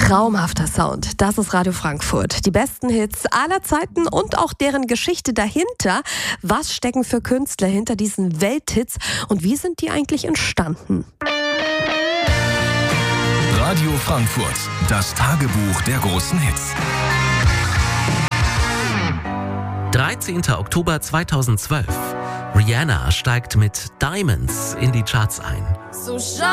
Traumhafter Sound, das ist Radio Frankfurt. Die besten Hits aller Zeiten und auch deren Geschichte dahinter. Was stecken für Künstler hinter diesen Welthits und wie sind die eigentlich entstanden? Radio Frankfurt, das Tagebuch der großen Hits. 13. Oktober 2012. Rihanna steigt mit Diamonds in die Charts ein.